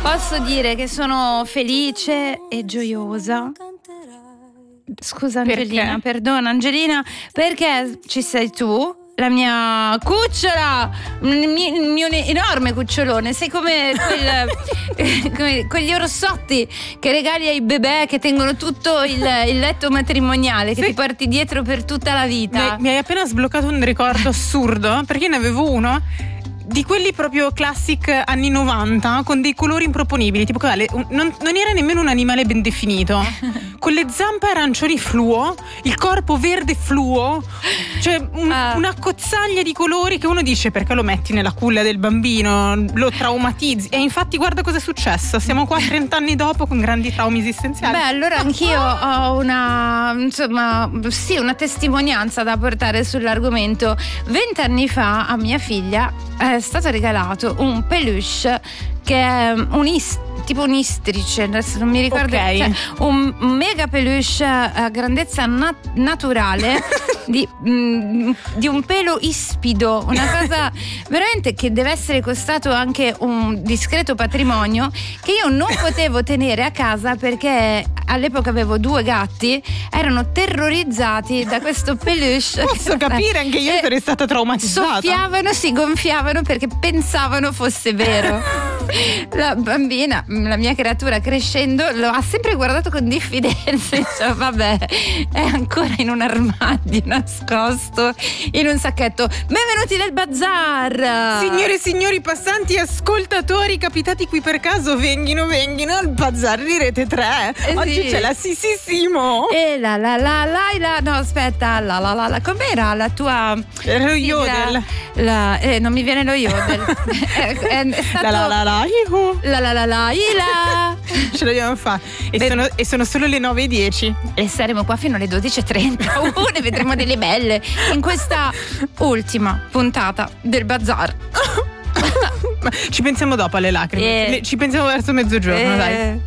Posso dire che sono felice e gioiosa. Scusa Angelina, perdona Angelina, perché ci sei tu, la mia cucciola, il mio enorme cucciolone. Sei come quegli orsotti che regali ai bebè, che tengono tutto il letto matrimoniale, che ti porti dietro per tutta la vita. Mi hai appena sbloccato un ricordo assurdo, perché io ne avevo uno di quelli proprio classic anni 90, con dei colori improponibili, tipo che non era nemmeno un animale ben definito, con le zampe arancioni fluo, il corpo verde fluo, cioè una cozzaglia di colori che uno dice: perché lo metti nella culla del bambino, lo traumatizzi? E infatti guarda cosa è successo, siamo qua 30 anni dopo con grandi traumi esistenziali. Beh, allora anch'io ho una testimonianza da portare sull'argomento. 20 anni fa a mia figlia è stato regalato un peluche che è tipo un istrice, adesso non mi ricordo, cioè, un mega peluche a grandezza naturale di un pelo ispido, una cosa veramente che deve essere costato anche un discreto patrimonio, che io non potevo tenere a casa perché all'epoca avevo 2 gatti, erano terrorizzati da questo peluche. Posso capire, anche io sarei stata traumatizzata. Soffiavano, si gonfiavano perché pensavano fosse vero. La bambina, la mia creatura, crescendo lo ha sempre guardato con diffidenza, cioè, vabbè, è ancora in un armadio nascosto in un sacchetto. Benvenuti nel bazar, signore e signori passanti, ascoltatori capitati qui per caso, venghino al bazar di Rete 3. Oggi c'è la Simo e la no aspetta, la com'era la tua? Era lo yodel. Non mi viene lo yodel. È stato la ce l'abbiamo fatta e sono solo le 9:10 e saremo qua fino alle 12:30 ne vedremo delle belle in questa ultima puntata del bazar. Ci pensiamo dopo alle lacrime, ci pensiamo verso mezzogiorno, dai.